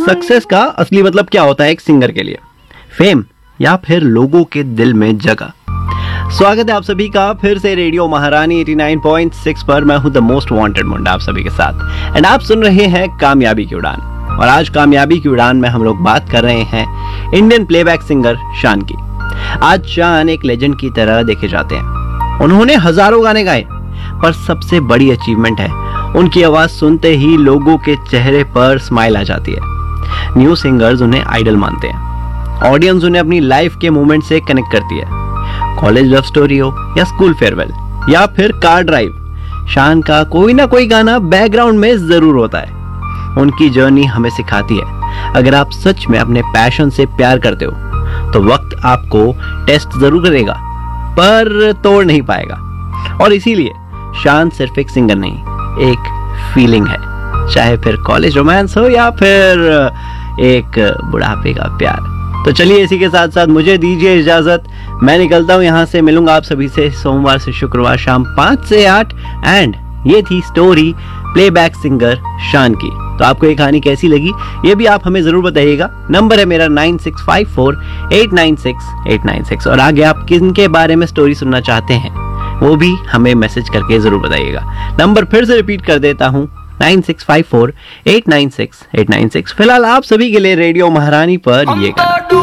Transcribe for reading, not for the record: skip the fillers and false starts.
Success का असली मतलब क्या होता है एक सिंगर के लिए, फेम या फिर लोगों के दिल में जगह। स्वागत है आप सभी का फिर से रेडियो महारानी 89.6 पर। मैं हूं द मोस्ट वांटेड मुंडा आप सभी के साथ एंड आप सुन रहे हैं कामयाबी की उड़ान। और आज कामयाबी की उड़ान में हम लोग बात कर रहे हैं इंडियन प्लेबैक सिंगर शान की। आज शान एक लेजेंड की तरह देखे जाते हैं। उन्होंने हजारों गाने गाए, पर सबसे बड़ी अचीवमेंट है उनकी आवाज सुनते ही लोगों के चेहरे पर स्माइल आ जाती है। न्यू सिंगर्स उन्हें आइडल मानते हैं, ऑडियंस उन्हें अपनी लाइफ के मोमेंट से कनेक्ट करती है। कॉलेज लव स्टोरी हो या स्कूल फेयरवेल या फिर कार ड्राइव, शान का कोई ना कोई गाना बैकग्राउंड में जरूर होता है। उनकी जर्नी हमें सिखाती है अगर आप सच में अपने पैशन से प्यार करते हो तो वक्त आपको टेस्ट जरूर करेगा पर तोड़ नहीं पाएगा। और इसीलिए शान सिर्फ एक सिंगर नहीं, एक फीलिंग है, चाहे फिर कॉलेज रोमांस हो या फिर एक बुढ़ापे का प्यार। तो चलिए इसी के साथ साथ मुझे दीजिए इजाजत, मैं निकलता हूं यहां से। मिलूंगा आप सभी से सोमवार से शुक्रवार शाम 5 से 8 एंड ये थी स्टोरी प्लेबैक सिंगर शान की। तो आपको ये कहानी कैसी लगी ये भी आप हमें जरूर बताइएगा। नंबर है मेरा 9654896896 और आगे आप किनके बारे में स्टोरी सुनना चाहते हैं वो भी हमें मैसेज करके जरूर बताइएगा। नंबर फिर से रिपीट कर देता हूँ 9654896896। फिलहाल आप सभी के लिए रेडियो महारानी पर ये गाना।